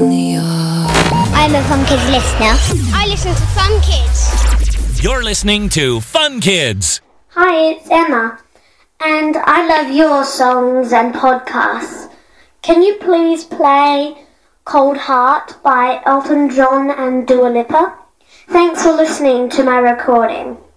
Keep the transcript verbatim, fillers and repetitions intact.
in the yard. I'm a Fun Kids listener. I listen to Fun Kids. You're listening to Fun Kids. Hi, it's Emma, and I love your songs and podcasts. Can you please play Cold Heart by Elton John and Dua Lipa? Thanks for listening to my recording.